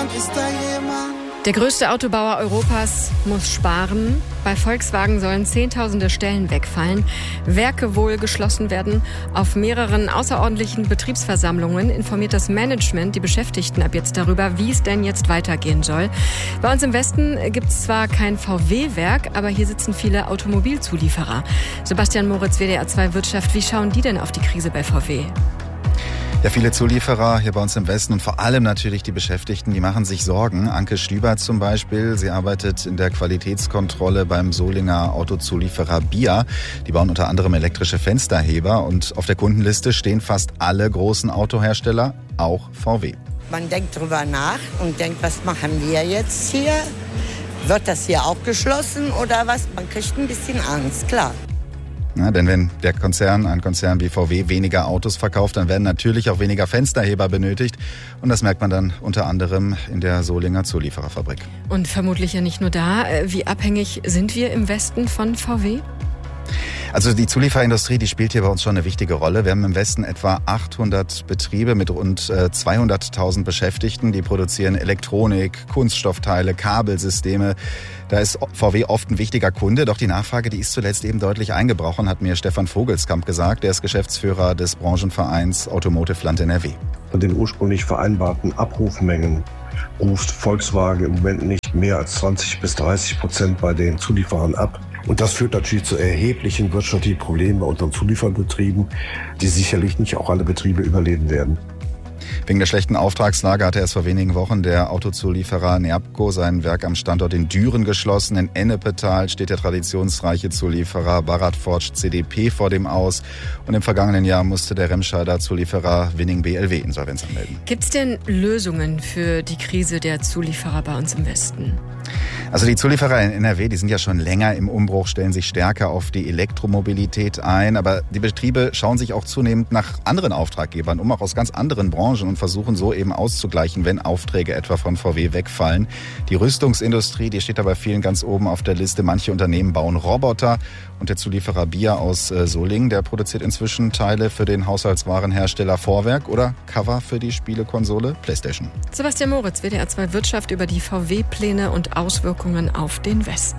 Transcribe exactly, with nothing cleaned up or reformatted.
jemand, ist da jemand? Der größte Autobauer Europas muss sparen. Bei Volkswagen sollen Zehntausende Stellen wegfallen, Werke wohl geschlossen werden. Auf mehreren außerordentlichen Betriebsversammlungen informiert das Management die Beschäftigten ab jetzt darüber, wie es denn jetzt weitergehen soll. Bei uns im Westen gibt es zwar kein V W-Werk, aber hier sitzen viele Automobilzulieferer. Sebastian Moritz, W D R zwei Wirtschaft, wie schauen die denn auf die Krise bei V W? Ja, viele Zulieferer hier bei uns im Westen und vor allem natürlich die Beschäftigten, die machen sich Sorgen. Anke Stüber zum Beispiel, sie arbeitet in der Qualitätskontrolle beim Solinger Autozulieferer B I A. Die bauen unter anderem elektrische Fensterheber und auf der Kundenliste stehen fast alle großen Autohersteller, auch V W. Man denkt drüber nach und denkt, was machen wir jetzt hier? Wird das hier auch geschlossen oder was? Man kriegt ein bisschen Angst, klar. Ja, denn wenn der Konzern, ein Konzern wie V W, weniger Autos verkauft, dann werden natürlich auch weniger Fensterheber benötigt. Und das merkt man dann unter anderem in der Solinger Zuliefererfabrik. Und vermutlich ja nicht nur da. Wie abhängig sind wir im Westen von V W? Also die Zulieferindustrie, die spielt hier bei uns schon eine wichtige Rolle. Wir haben im Westen etwa achthundert Betriebe mit rund zweihunderttausend Beschäftigten. Die produzieren Elektronik, Kunststoffteile, Kabelsysteme. Da ist V W oft ein wichtiger Kunde. Doch die Nachfrage, die ist zuletzt eben deutlich eingebrochen, hat mir Stefan Vogelskamp gesagt. Der ist Geschäftsführer des Branchenvereins Automotive Land N R W. Von den ursprünglich vereinbarten Abrufmengen ruft Volkswagen im Moment nicht mehr als zwanzig bis dreißig Prozent bei den Zulieferern ab. Und das führt natürlich zu erheblichen wirtschaftlichen Problemen bei unseren Zulieferbetrieben, die sicherlich nicht auch alle Betriebe überleben werden. Wegen der schlechten Auftragslage hatte erst vor wenigen Wochen der Autozulieferer Neabco sein Werk am Standort in Düren geschlossen. In Ennepetal steht der traditionsreiche Zulieferer Bharat Forge C D P vor dem Aus. Und im vergangenen Jahr musste der Remscheider Zulieferer Winning B L W Insolvenz anmelden. Gibt es denn Lösungen für die Krise der Zulieferer bei uns im Westen? Also die Zulieferer in N R W, die sind ja schon länger im Umbruch, stellen sich stärker auf die Elektromobilität ein. Aber die Betriebe schauen sich auch zunehmend nach anderen Auftraggebern um, auch aus ganz anderen Branchen, und versuchen so eben auszugleichen, wenn Aufträge etwa von V W wegfallen. Die Rüstungsindustrie, die steht da bei vielen ganz oben auf der Liste. Manche Unternehmen bauen Roboter. Und der Zulieferer B I A aus Solingen, der produziert inzwischen Teile für den Haushaltswarenhersteller Vorwerk oder Cover für die Spielekonsole PlayStation. Sebastian Moritz, W D R zwei Wirtschaft, über die V W-Pläne und Auswirkungen auf den Westen.